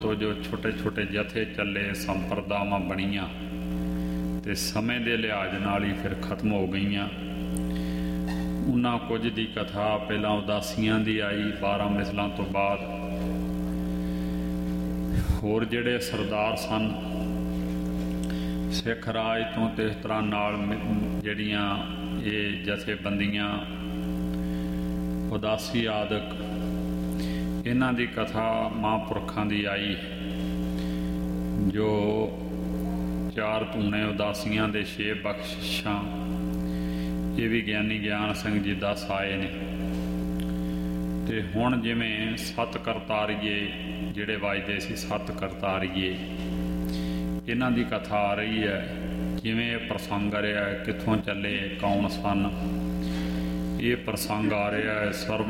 ਤੋਂ ਜੋ ਛੋਟੇ ਛੋਟੇ ਜਥੇ ਚੱਲੇ, ਸੰਪਰਦਾਵਾਂ ਬਣੀਆਂ ਤੇ ਸਮੇਂ ਦੇ ਲਿਹਾਜ਼ ਨਾਲ ਹੀ ਫਿਰ ਖਤਮ ਹੋ ਗਈਆਂ। ਉਹਨਾਂ ਕੁਝ ਦੀ ਕਥਾ ਪਹਿਲਾਂ ਉਦਾਸੀਆਂ ਦੀ ਆਈ 12 ਮਿਸਲਾਂ ਤੋਂ ਬਾਅਦ। ਹੋਰ ਜਿਹੜੇ ਸਰਦਾਰ ਸਨ ਸਿੱਖ ਰਾਜ ਤੋਂ ਤੇ ਇਸ ਤਰ੍ਹਾਂ ਨਾਲ ਜਿਹੜੀਆਂ ਇਹ ਜਥੇਬੰਦੀਆਂ ਉਦਾਸੀ ਆਦਿਕ, ਇਹਨਾਂ ਦੀ ਕਥਾ ਮਹਾਂਪੁਰਖਾਂ ਦੀ ਆਈ, ਜੋ 4 ਧੂਣੇ ਉਦਾਸੀਆਂ ਦੇ 6 ਬਖਸ਼ਿਸ਼ਾਂ, ਇਹ ਵੀ ਗਿਆਨੀ ਗਿਆਨ ਸਿੰਘ ਜੀ ਦੱਸ ਆਏ ਨੇ। ਤੇ ਹੁਣ ਜਿਵੇਂ 7 ਕਰਤਾਰੀਏ ਜਿਹੜੇ ਵੱਜਦੇ ਸੀ, 7 ਕਰਤਾਰੀਏ, ਇਹਨਾਂ ਦੀ ਕਥਾ ਆ ਰਹੀ ਹੈ। ਜਿਵੇਂ ਇਹ ਪ੍ਰਸੰਗ ਆ ਰਿਹਾ, ਕਿੱਥੋਂ ਚੱਲੇ, ਕੌਣ ਸਨ, ਇਹ ਪ੍ਰਸੰਗ ਆ ਰਿਹਾ ਹੈ ਸਰਵਣ